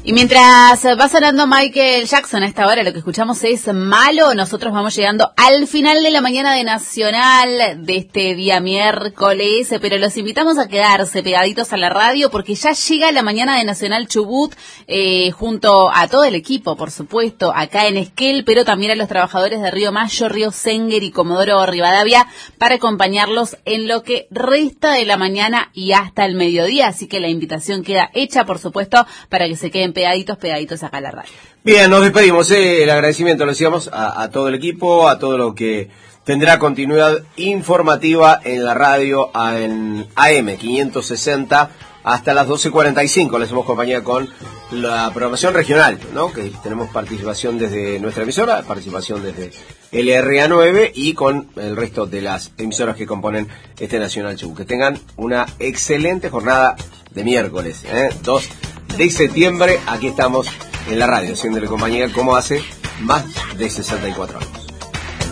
Y mientras va sonando Michael Jackson a esta hora, lo que escuchamos es Malo. Nosotros vamos llegando al final de la mañana de Nacional de este día miércoles, pero los invitamos a quedarse pegaditos a la radio porque ya llega la mañana de Nacional Chubut, junto a todo el equipo, por supuesto, acá en Esquel, pero también a los trabajadores de Río Mayo, Río Senguer y Comodoro Rivadavia para acompañarlos en lo que resta de la mañana y hasta el mediodía. Así que la invitación queda hecha, por supuesto, para que se queden pegaditos acá a la radio. Bien, nos despedimos. El agradecimiento lo decíamos a todo el equipo, a todo lo que tendrá continuidad informativa en la radio en AM 560 hasta las 12:45. Les hemos compañía con la programación regional, ¿no? Que tenemos participación desde nuestra emisora, participación desde LRA9 y con el resto de las emisoras que componen este Nacional Chubut. Que tengan una excelente jornada de miércoles, 2 de septiembre. Aquí estamos en la radio, haciéndole compañía como hace más de 64 años.